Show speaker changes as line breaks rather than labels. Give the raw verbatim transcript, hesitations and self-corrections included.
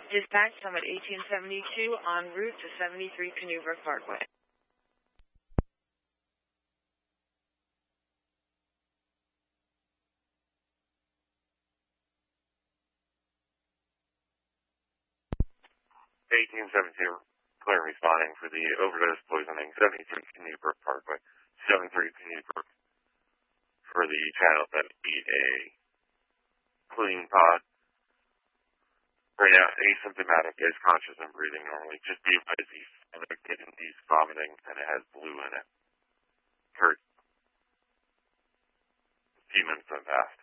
Dispatch Summit eighteen seventy-two en route to seventy-three Canoe Brook Parkway.
eighteen seventy-two, clear responding for the overdose poisoning, seventy-three Canoe Brook Parkway, seventy-three Canoe Brook for the child that ate a clean pod. Right now, asymptomatic, is conscious and breathing normally. Just be advised he's getting these vomiting and it has blue in it. For a few minutes have passed.